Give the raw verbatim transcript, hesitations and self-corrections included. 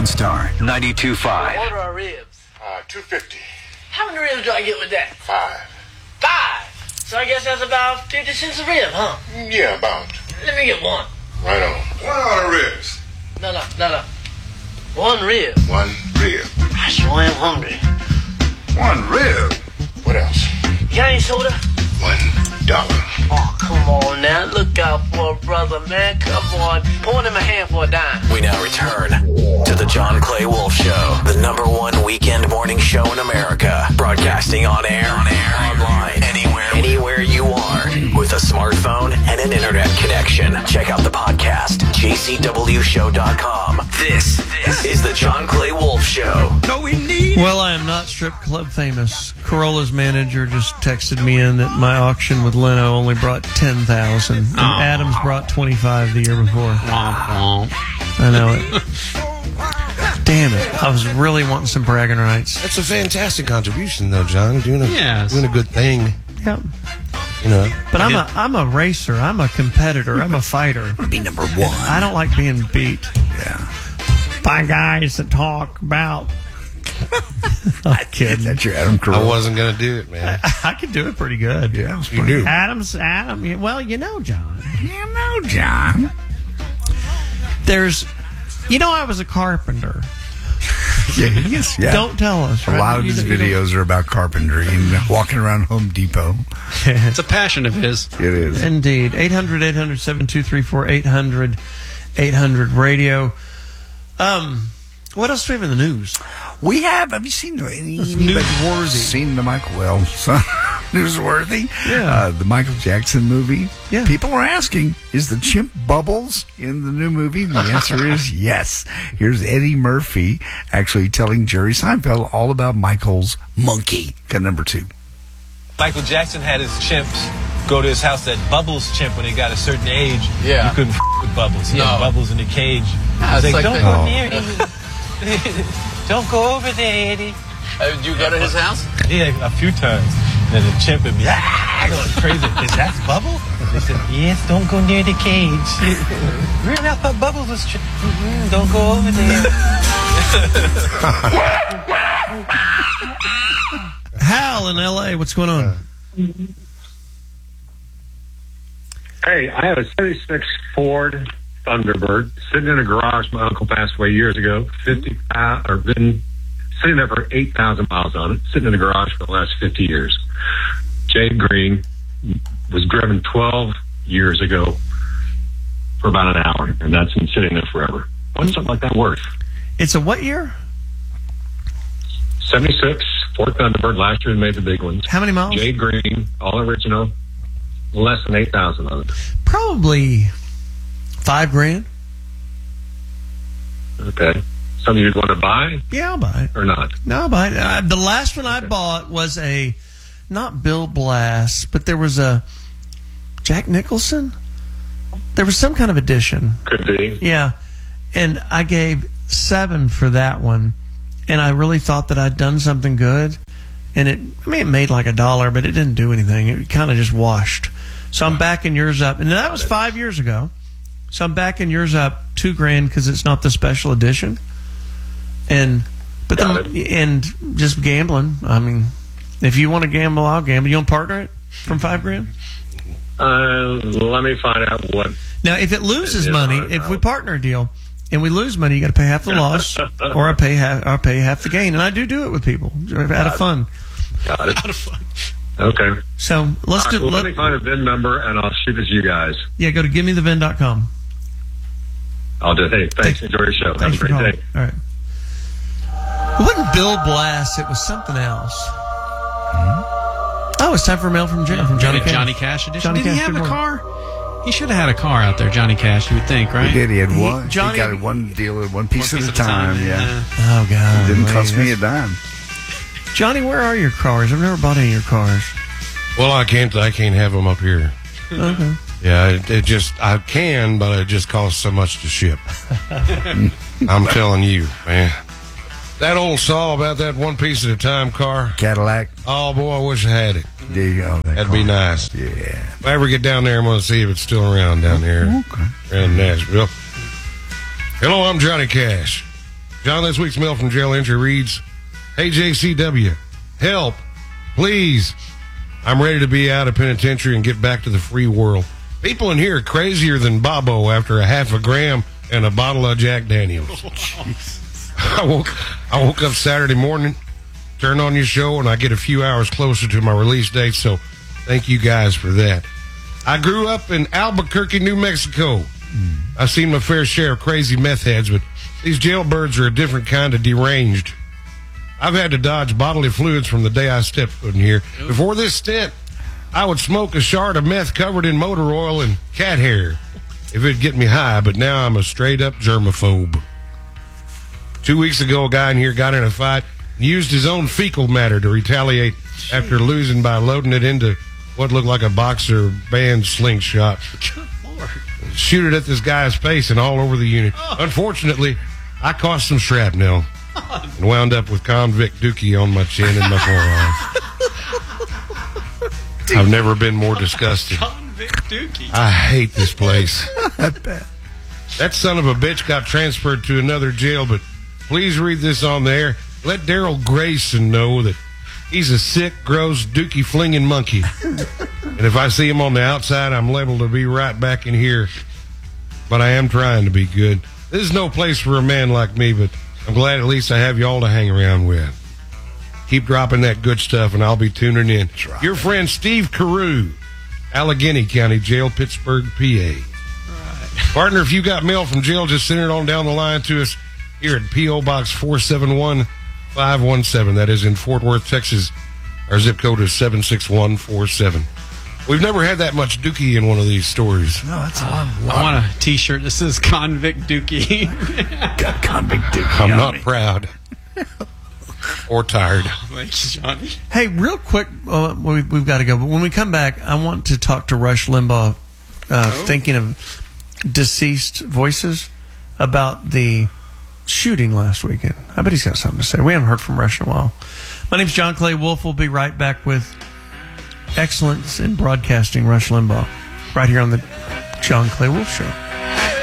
Star ninety-two point five. What are our ribs? Uh, two fifty. How many ribs do I get with that? Five. Five. So I guess that's about fifty cents a rib, huh? Yeah, about. Let me get one. Right on. One order ribs. No, no, no, no. One rib. One rib. I sure am hungry. One rib. What else? You got any soda? One dollar. Oh, come on now. Look out for a brother, man. Come on. Pour him a hand for a dime. We now return to the John Clay Wolf Show, the number one weekend morning show in America. Broadcasting on air, on air, online, anywhere, anywhere you are, with a smartphone and an internet connection. Check out the podcast, j c w show dot com. This, this is the John Clay Wolf Show. No, we need. Well, I am not strip club famous. Corolla's manager just texted me in that my auction with Leno only brought ten thousand, and Aww. Adams brought twenty-five the year before. Womp, womp. I know it. Damn it! I was really wanting some bragging rights. That's a fantastic contribution, though, John. Doing a Yes. doing a good thing. Yep. You know. But I'm a I'm a racer. I'm a competitor. I'm a fighter. Be number one. I don't like being beat Yeah. by guys that talk about. I'm kidding. That's your Adam I Carolla. wasn't gonna do it, man. I can do it pretty good. Yeah, it's You pretty- do. Adams, Adam. Well, you know, John. You know, John. There's, you know, I was a carpenter. Yeah, yes, yeah. Don't tell us. A Right? lot of You his don't- you videos are about carpentry and walking around Home Depot. It's a passion of his. It is. Indeed. eight hundred, eight hundred, seven two three four, eight hundred, eight hundred radio. Um, what else do we have in the news? We have. Have you seen any? It's anybody newsworthy. Seen the Michael? Well, newsworthy. Yeah. Uh, the Michael Jackson movie. Yeah. People are asking, is the chimp Bubbles in the new movie? The answer is yes. Here's Eddie Murphy actually telling Jerry Seinfeld all about Michael's monkey. Got number two. Michael Jackson had his chimps go to his house. That Bubbles chimp, when they got a certain age, Yeah. you couldn't f- with Bubbles. He No. had Bubbles in the cage. Yeah, He's it's like, like don't the- go Oh. near Eddie. Don't go over there, Eddie. Uh, did you go to his house? Yeah, a few times. And then the chimp would be ah, going crazy. Is that Bubbles? They said, yes, don't go near the cage. Really? I thought Bubbles was... Ch- mm-hmm, don't go over there. Hal in L A, what's going on? Hey, I have a seventy-six Ford Thunderbird sitting in a garage. My uncle passed away years ago. Fifty uh, or been sitting there for eight thousand miles on it. Sitting in the garage for the last fifty years. Jade Green was driven twelve years ago for about an hour, and that's been sitting there forever. What's something like that worth? It's a what year? seventy-six Ford Thunderbird. Last year they made the big ones. How many miles? Jade Green, all original. Less than eight thousand on it. Probably five grand. Okay. Something you'd want to buy Yeah, I'll buy it. or not? No, I'll buy it. Uh, the last one I bought was a, not Bill Blass, but there was a Jack Nicholson. There was some kind of edition. Could be. Yeah. And I gave seven for that one. And I really thought that I'd done something good. And it, I mean, it made like a dollar, but it didn't do anything. It kind of just washed. So I'm backing yours up. And that was five years ago. So I'm backing yours up two grand because it's not the special edition. And, but Got then, and just gambling. I mean, if you want to gamble, I'll gamble. You want to partner it from five grand? Uh, let me find out what. Now, if it loses It is money, hard if now. we partner a deal and we lose money, you got to pay half the loss, or I pay half, or pay half the gain. And I do do it with people out of fun. Got it. Out of fun. Okay. So let's All do. right, well, let, let, me find a V I N number and I'll shoot it to you guys. yeah, go to give me the vin dot com. I'll do it. Hey, thanks. Enjoy your show. Thanks Have for a great calling. day. All right. It wasn't Bill Blass. It was something else. Oh, it's time for a mail from Jim from Johnny Johnny, Cash. Johnny Cash edition. Johnny Did he Cash, have good a morning. car? He should have had a car out there, Johnny Cash, you would think, right? He did. He had He- one. Johnny- he got one deal at one piece, One at piece a time. Yeah. yeah. Oh God! Didn't man, cost me a that's- dime. Johnny, where are your cars? I've never bought any of your cars. Well, I can't. I can't have them up here. Okay. Yeah, it, it just I can, but it just costs so much to ship. I'm telling you, man. That old saw about that one piece at a time car. Cadillac. Oh boy, I wish I had it. There you go. That That'd be car. nice. Yeah. If I ever get down there, I'm going to see if it's still around down here, Okay. around Nashville. Hello, I'm Johnny Cash. John, this week's mail from jail entry reads, "Hey, J C W, help, please. I'm ready to be out of penitentiary and get back to the free world. People in here are crazier than Bobo after a half a gram and a bottle of Jack Daniels." I woke, I woke up Saturday morning, turned on your show, and I get a few hours closer to my release date, so thank you guys for that. I grew up in Albuquerque, New Mexico. Mm. I've seen my fair share of crazy meth heads, but these jailbirds are a different kind of deranged. I've had to dodge bodily fluids from the day I stepped foot in here. Before this stint, I would smoke a shard of meth covered in motor oil and cat hair if it'd get me high, but now I'm a straight-up germaphobe. Two weeks ago, a guy in here got in a fight and used his own fecal matter to retaliate after losing by loading it into what looked like a boxer band slingshot. Good Lord. Shoot it at this guy's face and all over the unit. Oh. Unfortunately, I caught some shrapnel and wound up with convict dookie on my chin and my forearm. I've never been more disgusted. Convict dookie. I hate this place. I bet. That son of a bitch got transferred to another jail, but please read this on the air. Let Daryl Grayson know that he's a sick, gross, dookie-flinging monkey. And if I see him on the outside, I'm liable to be right back in here. But I am trying to be good. This is no place for a man like me, but I'm glad at least I have you all to hang around with. Keep dropping that good stuff, and I'll be tuning in. Drop Your friend Steve Carew, Allegheny County Jail, Pittsburgh, P A. Right. Partner, if you got mail from jail, just send it on down the line to us here at P O. Box four seven one, five one seven. That is in Fort Worth, Texas. Our zip code is seven six one four seven. We've never had that much dookie in one of these stories. No, that's a lot. I want a T-shirt that says "Convict Dookie." Got convict dookie. I'm on not me. proud or tired. Thanks, Johnny. Hey, real quick, uh, we, we've got to go. But when we come back, I want to talk to Rush Limbaugh, uh, oh. thinking of deceased voices, about the shooting last weekend. I bet he's got something to say. We haven't heard from Rush in a while. My name's John Clay Wolf. We'll be right back with excellence in broadcasting, Rush Limbaugh, right here on the John Clay Wolf Show.